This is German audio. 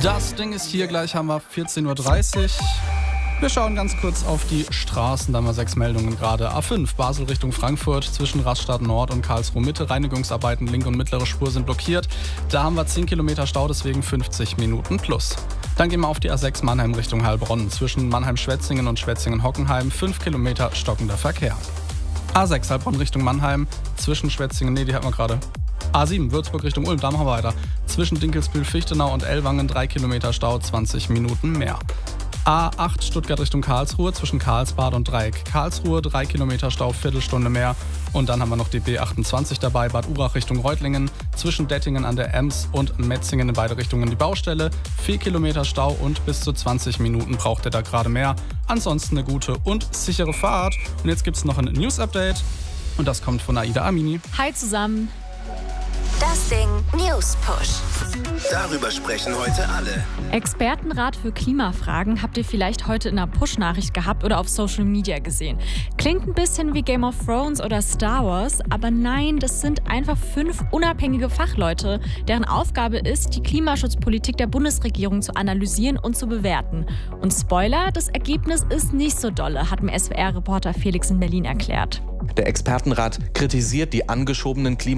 Das Ding ist hier, gleich haben wir 14:30 Uhr. Wir schauen ganz kurz auf die Straßen, da haben wir 6 Meldungen gerade. A5, Basel Richtung Frankfurt, zwischen Rastatt Nord und Karlsruhe Mitte. Reinigungsarbeiten, linke und mittlere Spur sind blockiert. Da haben wir 10 Kilometer Stau, deswegen 50 Minuten plus. Dann gehen wir auf die A6 Mannheim Richtung Heilbronn. Zwischen Mannheim-Schwetzingen und Schwetzingen-Hockenheim 5 Kilometer stockender Verkehr. A6 Heilbronn Richtung Mannheim, zwischen Schwetzingen, die hatten wir gerade. A7 Würzburg Richtung Ulm, da machen wir weiter. Zwischen Dinkelsbühl-Fichtenau und Ellwangen 3 Kilometer Stau, 20 Minuten mehr. A8 Stuttgart Richtung Karlsruhe, zwischen Karlsbad und Dreieck Karlsruhe, 3 Kilometer Stau, Viertelstunde mehr. Und dann haben wir noch die B28 dabei, Bad Urach Richtung Reutlingen, zwischen Dettingen an der Ems und Metzingen in beide Richtungen die Baustelle. 4 Kilometer Stau und bis zu 20 Minuten braucht ihr da gerade mehr. Ansonsten eine gute und sichere Fahrt. Und jetzt gibt es noch ein News-Update und das kommt von Aida Amini. Hi zusammen. Das Ding News Push. Darüber sprechen heute alle. Expertenrat für Klimafragen habt ihr vielleicht heute in einer Push-Nachricht gehabt oder auf Social Media gesehen. Klingt ein bisschen wie Game of Thrones oder Star Wars, aber nein, das sind einfach 5 unabhängige Fachleute, deren Aufgabe ist, die Klimaschutzpolitik der Bundesregierung zu analysieren und zu bewerten. Und Spoiler, das Ergebnis ist nicht so dolle, hat mir SWR-Reporter Felix in Berlin erklärt. Der Expertenrat kritisiert die angeschobenen